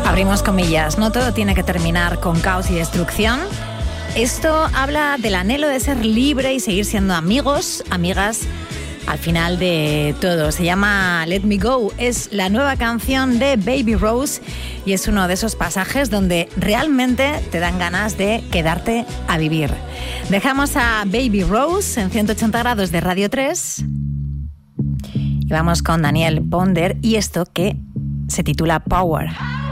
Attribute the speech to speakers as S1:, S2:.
S1: Abrimos comillas, no todo tiene que terminar con caos y destrucción. Esto habla del anhelo de ser libre y seguir siendo amigos, amigas, al final de todo. Se llama Let Me Go, es la nueva canción de Baby Rose y es uno de esos pasajes donde realmente te dan ganas de quedarte a vivir. Dejamos a Baby Rose en 180 grados de Radio 3 y vamos con Daniel Ponder y esto que se titula Power.